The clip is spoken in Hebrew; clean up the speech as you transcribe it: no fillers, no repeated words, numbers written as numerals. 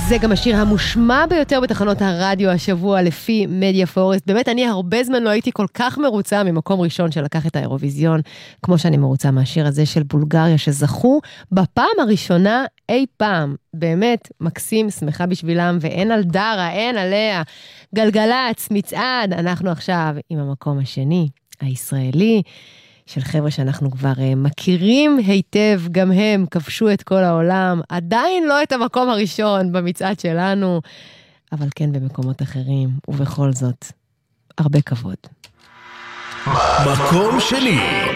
זה גם השיר המושמע ביותר בתחנות הרדיו השבוע לפי מדיה פורסט. באמת, אני הרבה זמן לא הייתי כל כך מרוצה ממקום ראשון שלקח את האירוויזיון, כמו שאני מרוצה מהשיר הזה של בולגריה, שזכו בפעם הראשונה אי פעם. באמת, מקסים, שמחה בשבילם, ואין על דרה, אין עליה. גלגלץ, מצעד, אנחנו עכשיו עם המקום השני, הישראלי, של חבר'ה שאנחנו כבר מכירים היטב, גם הם כבשו את כל העולם, עדיין לא את המקום הראשון במצעד שלנו, אבל כן במקומות אחרים, ובכל זאת, הרבה כבוד. מקום שני.